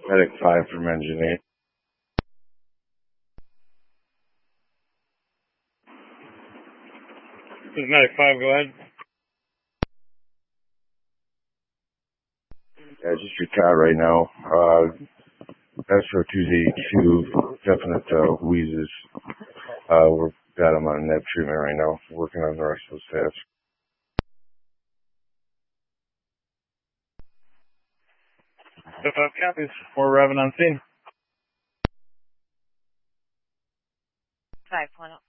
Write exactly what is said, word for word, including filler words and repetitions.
Medic five from Engine eight. This is Medic five, go ahead. Yeah, just your car right now. Uh, Astro Tuesday two, definite uh, wheezes. Uh, we've got him on net treatment right now. Working on the rest of the staff. If I have copies, we're revving on scene. five one oh.